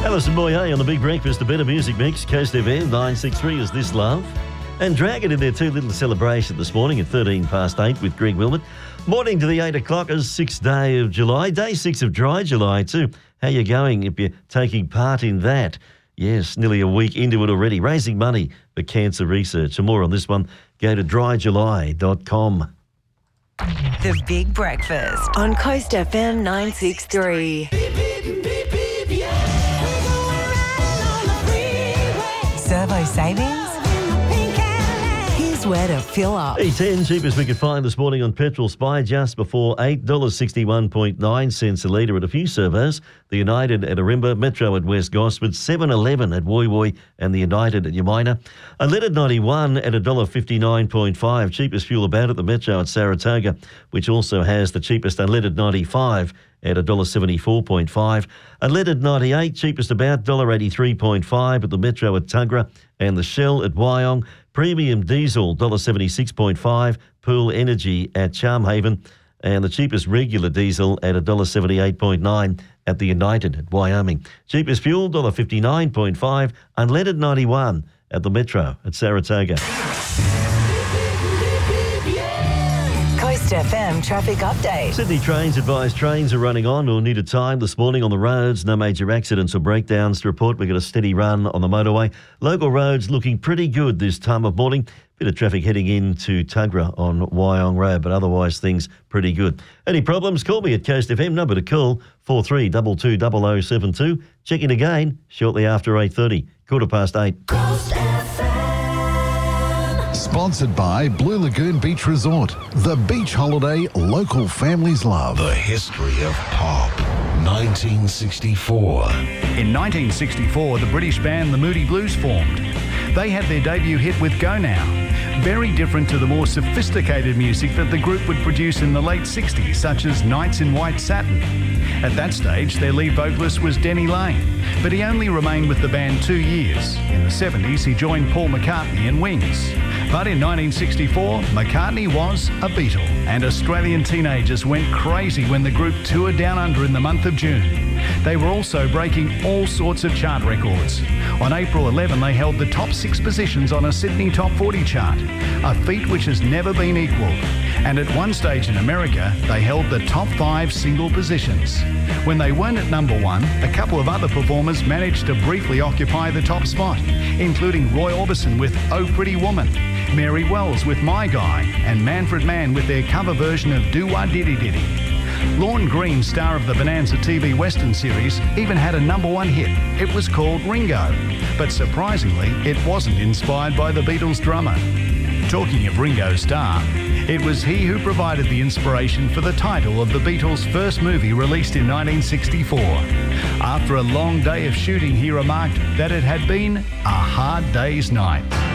Alison Moyet on the Big Breakfast, a better music mix. Coast FM 963 is This Love. And Dragon in their too little celebration this morning at 8:13 with Greg Wilmot. Morning to the 8 o'clockers, 6th day of July. Day 6 of Dry July too. How you going if you're taking part in that? Yes, nearly a week into it already. Raising money for cancer research. For more on this one, go to dryjuly.com. The Big Breakfast on Coast FM 963. Servo savings? Here's where to fill up. E10, cheapest we could find this morning on Petrol Spy, just before $8.61.9 a litre at a few servos. The United at Arimba, Metro at West Gosford, 7-Eleven at Woy Woy and the United at Yamina. Unleaded 91 at $1.59.5, cheapest fuel about at the Metro at Saratoga, which also has the cheapest unleaded 95 at $1.74.5. Unleaded 98, cheapest about $1.83.5 at the Metro at Tuggerah and the Shell at Wyong. Premium diesel $1.76.5, Pool Energy at Charmhaven, and the cheapest regular diesel at $1.78.9 at the United at Wyoming. Cheapest fuel $1.59.5, unleaded 91 at the Metro at Saratoga. Coast FM traffic update. Sydney Trains advise trains are running on or needed time this morning on the roads. No major accidents or breakdowns to report. We've got a steady run on the motorway. Local roads looking pretty good this time of morning. Bit of traffic heading into Tuggerah on Wyong Road, but otherwise things pretty good. Any problems, call me at Coast FM. Number to call, 43220072. Check in again shortly after 8:30, 8:15. Coast FM. Sponsored by Blue Lagoon Beach Resort. The beach holiday local families love. The history of pop. 1964. In 1964, the British band The Moody Blues formed. They had their debut hit with Go Now. Very different to the more sophisticated music that the group would produce in the late 60s, such as Nights in White Satin. At that stage, their lead vocalist was Denny Lane, but he only remained with the band 2 years. In the 70s, he joined Paul McCartney and Wings. But in 1964, McCartney was a Beatle, and Australian teenagers went crazy when the group toured down under in the month of June. They were also breaking all sorts of chart records. On April 11, they held the top 6 positions on a Sydney Top 40 chart, a feat which has never been equalled. And at one stage in America, they held the top 5 single positions. When they weren't at number 1, a couple of other performers managed to briefly occupy the top spot, including Roy Orbison with Oh Pretty Woman, Mary Wells with My Guy, and Manfred Mann with their cover version of Do Wah Diddy Diddy. Lorne Green, star of the Bonanza TV Western series, even had a number 1 hit. It was called Ringo. But surprisingly, it wasn't inspired by the Beatles' drummer. Talking of Ringo's star, it was he who provided the inspiration for the title of the Beatles' first movie released in 1964. After a long day of shooting, he remarked that it had been a hard day's night.